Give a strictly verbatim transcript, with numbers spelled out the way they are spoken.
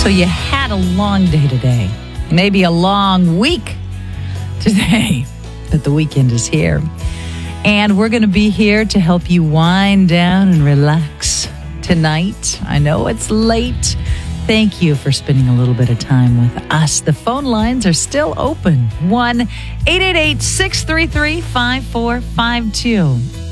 you had a long day today, maybe a long week today, but the weekend is here. And we're going to be here to help you wind down and relax tonight. I know it's late. Thank you for spending a little bit of time with us. The phone lines are still open. one eight eight eight, six three three, five four five two.